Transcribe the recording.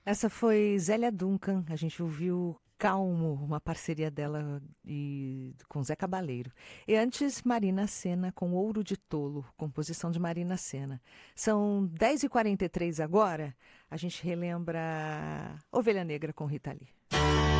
Essa foi Zélia Duncan, a gente ouviu Calmo, uma parceria dela com Zé Cabaleiro. E antes, Marina Sena com Ouro de Tolo, composição de Marina Sena. São 10h43 agora, a gente relembra Ovelha Negra com Rita Lee.